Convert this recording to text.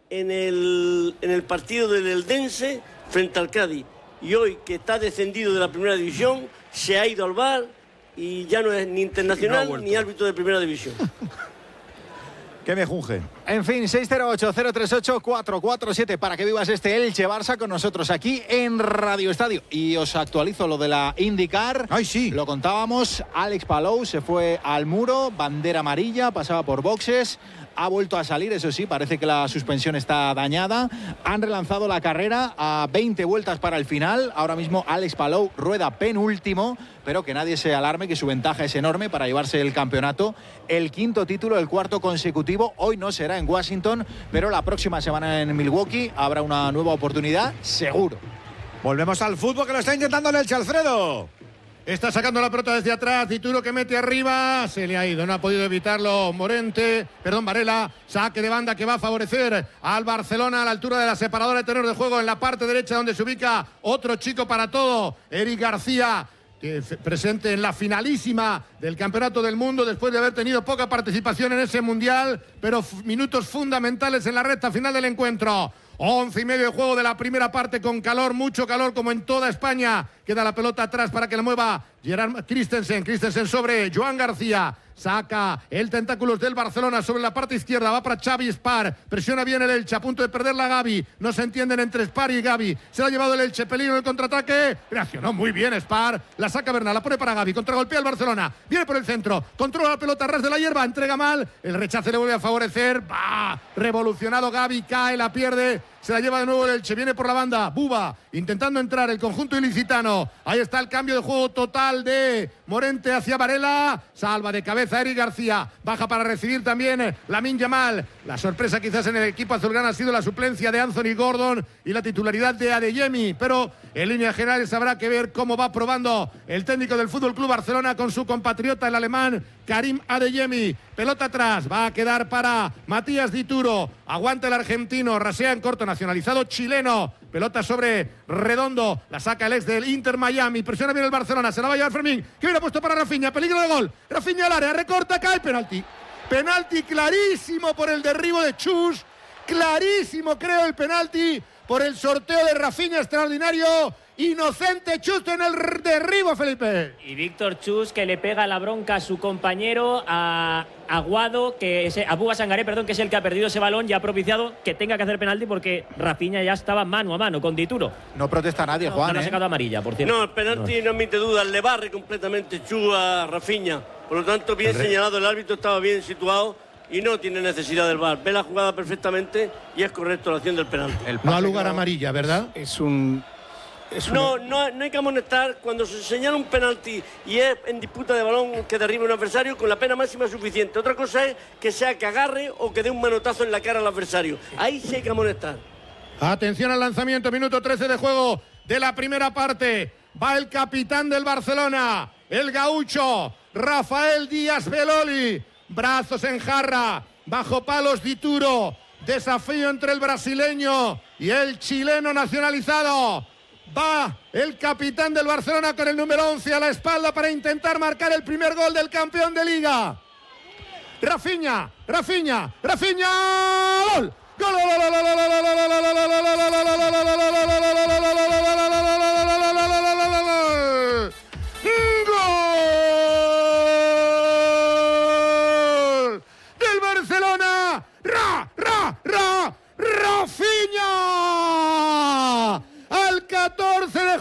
en el partido del Eldense frente al Cádiz. Y hoy, que está descendido de la primera división, se ha ido al VAR y ya no es ni internacional ni árbitro de primera división. ¿Qué me junge? En fin, 608-038-447 para que vivas este Elche-Barça con nosotros aquí en Radio Estadio. Y os actualizo lo de la IndyCar. ¡Ay, sí! Lo contábamos, Alex Palou se fue al muro, bandera amarilla, pasaba por boxes, ha vuelto a salir, eso sí, parece que la suspensión está dañada. Han relanzado la carrera a 20 vueltas para el final. Ahora mismo Alex Palou rueda penúltimo, pero que nadie se alarme, que su ventaja es enorme para llevarse el campeonato. El quinto título, el cuarto consecutivo. Hoy no será en Washington, pero la próxima semana en Milwaukee habrá una nueva oportunidad, seguro. Volvemos al fútbol, que lo está intentando el Elche, Alfredo. Está sacando la pelota desde atrás, Dituro que mete arriba, se le ha ido, no ha podido evitarlo Varela, saque de banda que va a favorecer al Barcelona a la altura de la separadora de terreno de juego en la parte derecha donde se ubica otro chico para todo, Eric García, que presente en la finalísima del Campeonato del Mundo después de haber tenido poca participación en ese Mundial, pero minutos fundamentales en la recta final del encuentro. 11 y medio de juego de la primera parte con calor, mucho calor como en toda España. Queda la pelota atrás para que la mueva Gerard Christensen sobre Joan García. Saca el tentáculos del Barcelona sobre la parte izquierda. Va para Xavi Spar. Presiona bien el Elche. A punto de perderla Gavi. No se entienden entre Spar y Gavi. Se la ha llevado el Elche. Peligro en el contraataque. Reaccionó muy bien Spar. La saca Bernal. La pone para Gavi. Contragolpea el Barcelona. Viene por el centro. Controla la pelota a ras de la hierba. Entrega mal. El rechace le vuelve a favorecer. ¡Bah! Revolucionado Gavi. Cae. La pierde. Se la lleva de nuevo el Elche. Viene por la banda. Buba. Intentando entrar el conjunto ilicitano. Ahí está el cambio de juego total de Morente hacia Varela. Salva de cabeza Eric García. Baja para recibir también Lamine Yamal. La sorpresa quizás en el equipo azulgrana ha sido la suplencia de Anthony Gordon y la titularidad de Adeyemi. Pero en líneas generales habrá que ver cómo va probando el técnico del FC Barcelona con su compatriota, el alemán Karim Adeyemi. Pelota atrás. Va a quedar para Matías Dituro. Aguanta el argentino. Rasea en corto. Nacionalizado chileno. Pelota sobre Redondo. La saca el ex del Inter Miami. Presiona bien el Barcelona. Se la va a llevar Fermín. Que hubiera puesto para Rafinha. Peligro de gol. Rafinha al área. Recorta. Cae. Penalti. Penalti clarísimo por el derribo de Chus. Clarísimo creo el penalti por el sorteo de Rafinha extraordinario. Inocente Chus en el derribo, Felipe. Y Víctor Chus que le pega la bronca a su compañero, a Aguado, a Buba Sangaré, perdón, que es el que ha perdido ese balón y ha propiciado que tenga que hacer penalti porque Rafinha ya estaba mano a mano con Dituro. No protesta nadie, Juan. No ha sacado amarilla, por cierto. No, el penalti no admite dudas, le barre completamente Chus a Rafinha. Por lo tanto, bien señalado, el árbitro estaba bien situado y no tiene necesidad del VAR. Ve la jugada perfectamente y es correcto la acción del penalti. No ha lugar amarilla, ¿verdad? No hay que amonestar cuando se señala un penalti y es en disputa de balón que derriba un adversario con la pena máxima suficiente. Otra cosa es que sea que agarre o que dé un manotazo en la cara al adversario. Ahí sí hay que amonestar. Atención al lanzamiento, minuto 13 de juego de la primera parte. Va el capitán del Barcelona, el gaucho, Rafael Díaz Beloli. Brazos en jarra, bajo palos Dituro. Desafío entre el brasileño y el chileno nacionalizado. Va el capitán del Barcelona con el número 11 a la espalda para intentar marcar el primer gol del campeón de Liga. Rafinha. ¡Gol! ¡Gol! ¡Del Barcelona! ¡Rafinha!